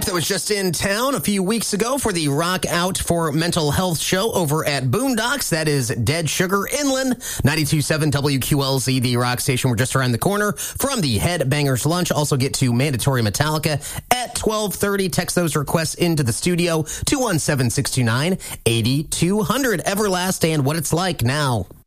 that was just in town a few weeks ago for the Rock Out for Mental Health show over at Boondocks. That is Dead Sugar Inland, 92.7 WQLZ, the rock station. We're just around the corner from the Headbangers Lunch. Also get to Mandatory Metallica at 12:30. Text those requests into the studio, 217-629-8200. Everlast and What It's Like now.